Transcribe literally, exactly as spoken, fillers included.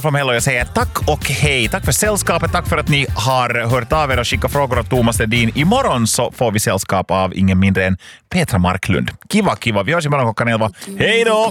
från Hello, jag säger tack och hej. Tack för sällskapet, tack för att ni har hört av er och skickat frågor åt Thomas Ledin. Imorgon så får vi sällskap av ingen mindre än Petra Marklund. Kiva, kiva. Vi hörs imorgon klockan elva. Hej då!